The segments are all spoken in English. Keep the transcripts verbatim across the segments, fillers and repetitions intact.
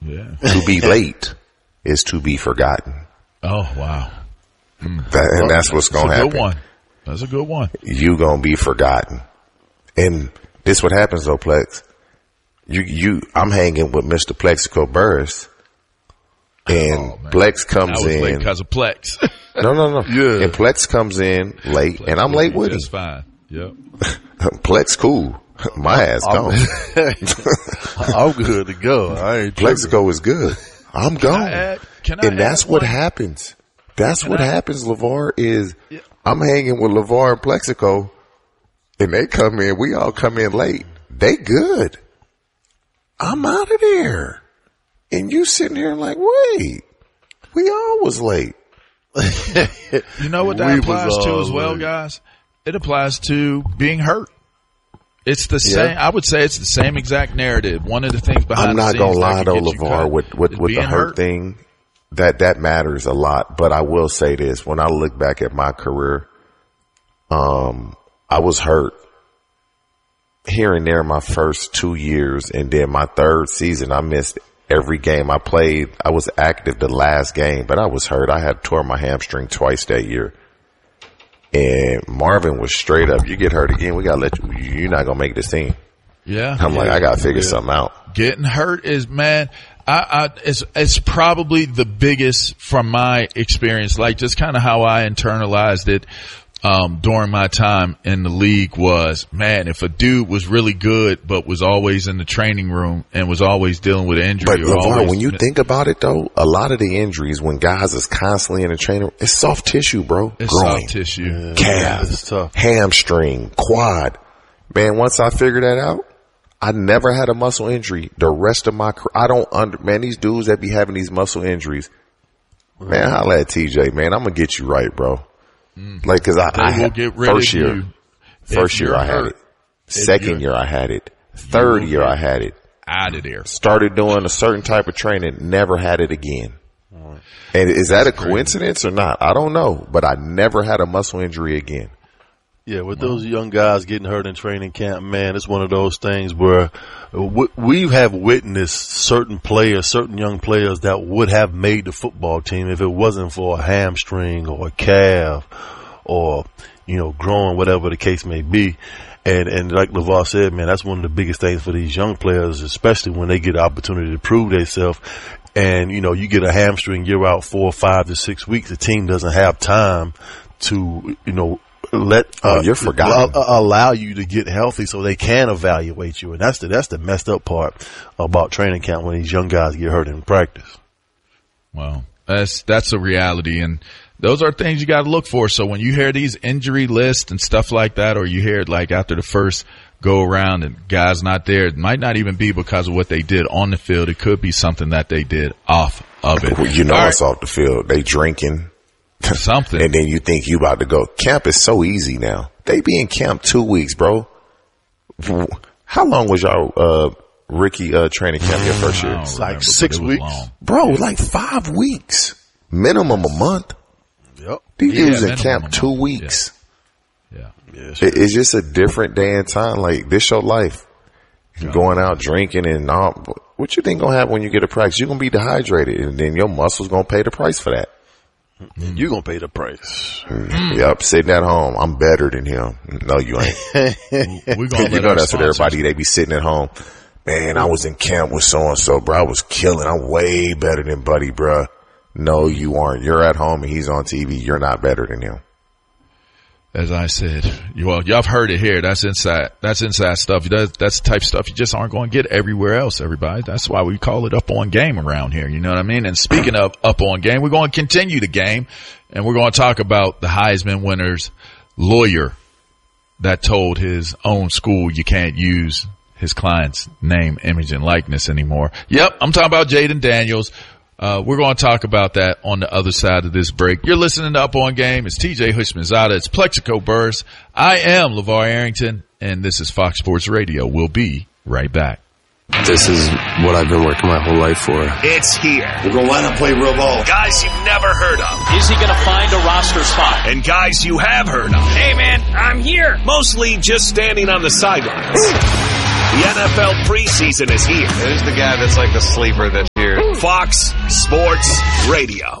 Yeah. To be late is to be forgotten. Oh, wow. Mm. That, and that's what's going to happen. That's a good one. That's a good one. You going to be forgotten. And this what happens though, Plex. You, you, I'm hanging with Mister Plexico Burress. And oh, Plex comes I was in. late because of Plex. no, no, no. Yeah. And Plex comes in late, Plex and I'm late with him. That's fine. Yep. Plex cool. My ass gone. I'm good to go. I ain't Plexico is good. I'm gone. Can I add, can I and that's what one? happens. That's can what I? happens, LeVar, is yeah. I'm hanging with LeVar and Plexico, and they come in. We all come in late. They good. I'm out of there. And you sitting here like, wait, we all was late. You know what that we applies to as well, late. guys? It applies to being hurt. It's the same. Yeah. I would say it's the same exact narrative. One of the things behind I'm not the gonna scenes lie that though, can get you LeVar, cut with with, is with the being hurt hurt. thing, that that matters a lot. But I will say this: when I look back at my career, um, I was hurt here and there my first two years, and then my third season, I missed every game I played. I was active the last game, but I was hurt. I had tore my hamstring twice that year. And Marvin was straight up, you get hurt again, we gotta let you, you're not gonna make this team. Yeah. I'm yeah, like, I gotta figure yeah. something out. Getting hurt is, man, I, I, it's, it's probably the biggest from my experience, like just kind of how I internalized it. Um, during my time in the league was, man, if a dude was really good, but was always in the training room and was always dealing with injury. But or LeVar, always, when you think about it though, a lot of the injuries when guys is constantly in the training room, it's soft tissue, bro. It's Groin, soft tissue. Yeah, calf, it's tough. hamstring, quad. Man, once I figured that out, I never had a muscle injury the rest of my career. I don't under, man, these dudes that be having these muscle injuries, man, holla at T J, man, I'm gonna get you right, bro. Like, cause I, They I will had, get rid first of year, you first year you're I had hurt. it. Second year I had it. Third year I had it. Out of there. Started doing a certain type of training, never had it again. And is that a coincidence or not? I don't know, but I never had a muscle injury again. Yeah, with those young guys getting hurt in training camp, man, it's one of those things where we have witnessed certain players, certain young players that would have made the football team if it wasn't for a hamstring or a calf or, you know, growing, whatever the case may be. And, and like LeVar said, man, that's one of the biggest things for these young players, especially when they get the opportunity to prove themselves. And, you know, you get a hamstring, you're out four, five to six weeks. The team doesn't have time to, you know, let uh, oh, you're forgotten. Allow, allow you to get healthy so they can evaluate you. And that's the, that's the messed up part about training camp when these young guys get hurt in practice. Well, that's, that's a reality. And those are things you got to look for. So when you hear these injury lists and stuff like that, or you hear it like after the first go around and guys not there, it might not even be because of what they did on the field. It could be something that they did off of it. Well, you know, All it's right. off the field. They drinking. Something. And then you think you about to go. Camp is so easy now. They be in camp two weeks, bro. How long was y'all, uh, Ricky, uh, training camp your first year? It's like six weeks. Long. Bro, like five weeks. Minimum a month. Yep. These Yeah, dudes in minimum camp a two month. weeks. Yeah. Yeah, It, it's just a different day and time. Like, this your life. Going out drinking and all. What you think gonna happen when you get a practice? You're gonna be dehydrated and then your muscles gonna pay the price for that. And you're going to pay the price. Mm. Yep, sitting at home. I'm better than him. No, you ain't. We're gonna You let know our that's what sponsors- everybody, they be sitting at home. Man, I was in camp with so-and-so, bro. I was killing. I'm way better than Buddy, bro. No, you aren't. You're at home and he's on T V. You're not better than him. As I said, well, y'all have heard it here. That's inside. That's inside stuff. That's, that's the type of stuff you just aren't going to get everywhere else, everybody. That's why we call it Up On Game around here. You know what I mean? And speaking of Up On Game, we're going to continue the game, and we're going to talk about the Heisman winner's lawyer that told his own school you can't use his client's name, image, and likeness anymore. Yep, I'm talking about Jayden Daniels. Uh, we're going to talk about that on the other side of this break. You're listening to Up On Game. It's T J Hushmanzada. It's Plexico Burress. I am LeVar Arrington, and this is Fox Sports Radio. We'll be right back. This is what I've been working my whole life for. It's here. We're going to line up, play real ball. Guys you've never heard of. Is he going to find a roster spot? And guys you have heard of. Hey, man, I'm here. Mostly just standing on the sidelines. The N F L preseason is here. There's the guy that's like the sleeper this year. Fox Sports Radio.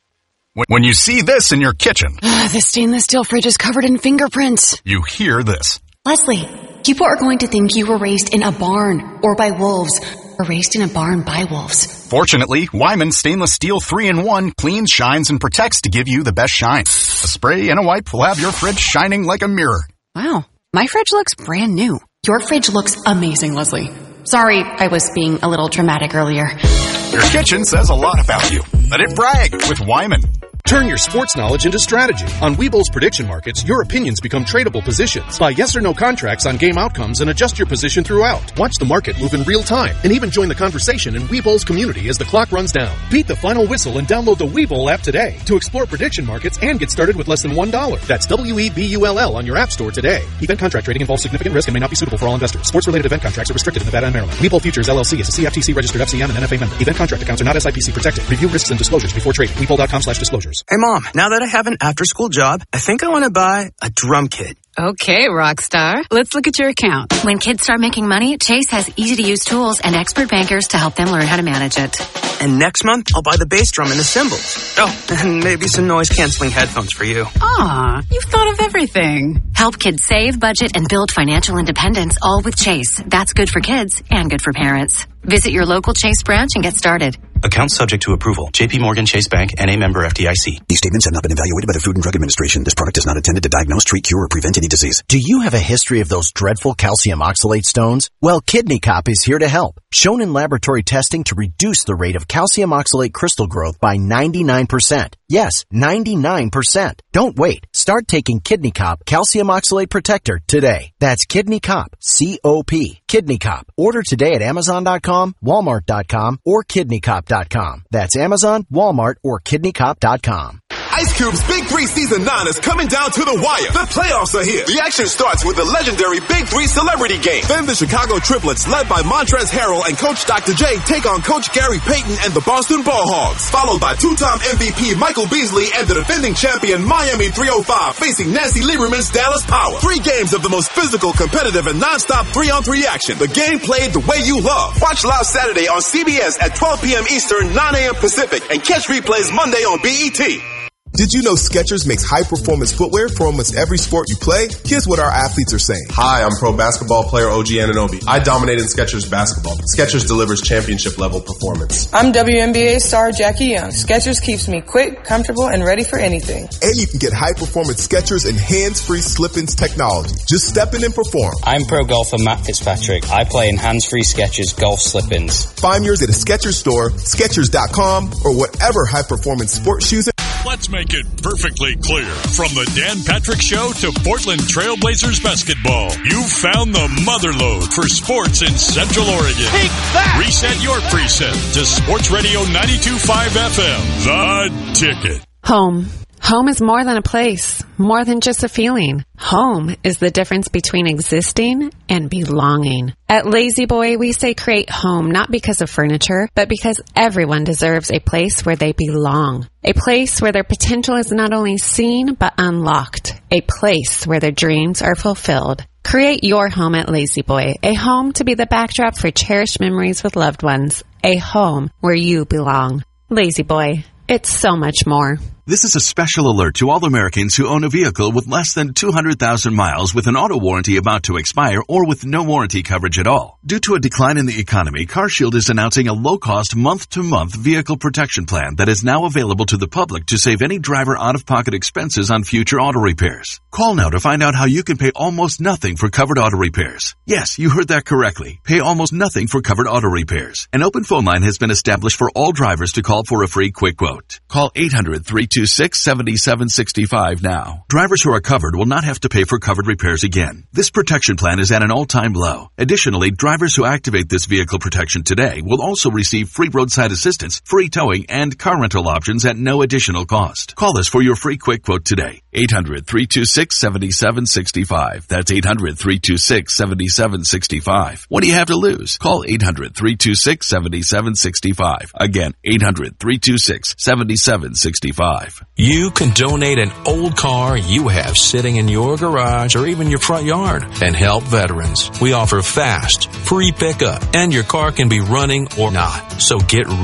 When you see this in your kitchen, the stainless steel fridge is covered in fingerprints. You hear this. Leslie, people are going to think you were raised in a barn or by wolves, or raised in a barn by wolves. Fortunately, Wyman Stainless Steel three in one cleans, shines, and protects to give you the best shine. A spray and a wipe will have your fridge shining like a mirror. Wow, my fridge looks brand new. Your fridge looks amazing, Leslie. Sorry, I was being a little dramatic earlier. Your kitchen says a lot about you. Let it brag with Wyman. Turn your sports knowledge into strategy. On Webull's prediction markets, your opinions become tradable positions. Buy yes or no contracts on game outcomes and adjust your position throughout. Watch the market move in real time and even join the conversation in Webull's community as the clock runs down. Beat the final whistle and download the Webull app today to explore prediction markets and get started with less than one dollar. That's W E B U L L on your app store today. Event contract trading involves significant risk and may not be suitable for all investors. Sports-related event contracts are restricted in Nevada and Maryland. Webull Futures L L C is a C F T C-registered F C M and N F A member. Event contract accounts are not S I P C protected. Review risks and disclosures before trading. Webull.com slash disclosures. Hey, Mom, now that I have an after-school job, I think I want to buy a drum kit. Okay, Rockstar. Let's look at your account. When kids start making money, Chase has easy-to-use tools and expert bankers to help them learn how to manage it. And next month, I'll buy the bass drum and the cymbals. Oh, and maybe some noise-canceling headphones for you. Aw, you've thought of everything. Help kids save, budget, and build financial independence, all with Chase. That's good for kids and good for parents. Visit your local Chase branch and get started. Account subject to approval. J P Morgan Chase Bank, N A member F D I C. These statements have not been evaluated by the Food and Drug Administration. This product is not intended to diagnose, treat, cure, or prevent any disease. Do you have a history of those dreadful calcium oxalate stones? Well, Kidney Cop is here to help. Shown in laboratory testing to reduce the rate of calcium oxalate crystal growth by ninety-nine percent. Yes, ninety-nine percent. Don't wait. Start taking Kidney Cop Calcium Oxalate Protector today. That's Kidney Cop, C O P. Kidney Cop. Order today at Amazon dot com, Walmart dot com, or Kidney Cop dot com. That's Amazon, Walmart, or Kidney Cop dot com. Ice Cube's Big Three Season nine is coming down to the wire. The playoffs are here. The action starts with the legendary Big Three Celebrity Game. Then the Chicago Triplets, led by Montrezl Harrell and Coach Doctor J, take on Coach Gary Payton and the Boston Ball Hogs. Followed by two-time M V P Michael Beasley and the defending champion Miami three oh five facing Nancy Lieberman's Dallas Power. Three games of the most physical, competitive, and non-stop three-on-three action. The game played the way you love. Watch live Saturday on C B S at twelve p.m. Eastern, nine a.m. Pacific, and catch replays Monday on B E T. Did you know Skechers makes high-performance footwear for almost every sport you play? Here's what our athletes are saying. Hi, I'm pro basketball player O G Anunoby. I dominate in Skechers basketball. Skechers delivers championship-level performance. I'm W N B A star Jackie Young. Skechers keeps me quick, comfortable, and ready for anything. And you can get high-performance Skechers and hands-free slip-ins technology. Just step in and perform. I'm pro golfer Matt Fitzpatrick. I play in hands-free Skechers golf slip-ins. Find yours at a Skechers store, Skechers dot com, or whatever high-performance sports shoes. Let's make it perfectly clear. From the Dan Patrick Show to Portland Trailblazers basketball, you've found the motherlode for sports in Central Oregon. Take that! Reset your preset to Sports Radio ninety-two point five F M. The Ticket. Home. Home is more than a place, more than just a feeling. Home is the difference between existing and belonging. At Lazy Boy, we say create home not because of furniture, but because everyone deserves a place where they belong. A place where their potential is not only seen, but unlocked. A place where their dreams are fulfilled. Create your home at Lazy Boy, a home to be the backdrop for cherished memories with loved ones. A home where you belong. Lazy Boy, it's so much more. This is a special alert to all Americans who own a vehicle with less than two hundred thousand miles with an auto warranty about to expire or with no warranty coverage at all. Due to a decline in the economy, CarShield is announcing a low-cost month-to-month vehicle protection plan that is now available to the public to save any driver out-of-pocket expenses on future auto repairs. Call now to find out how you can pay almost nothing for covered auto repairs. Yes, you heard that correctly. Pay almost nothing for covered auto repairs. An open phone line has been established for all drivers to call for a free quick quote. Call eight hundred, three two six, seven seven six five now. Drivers who are covered will not have to pay for covered repairs again. This protection plan is at an all-time low. Additionally, drivers who activate this vehicle protection today will also receive free roadside assistance, free towing, and car rental options at no additional cost. Call us for your free quick quote today. eight hundred, three two six, seven seven six five. That's eight hundred, three two six, seven seven six five. What do you have to lose? Call eight hundred, three two six, seven seven six five. Again, eight hundred, three two six, seven seven six five. You can donate an old car you have sitting in your garage or even your front yard and help veterans. We offer fast, free pickup, and your car can be running or not. So get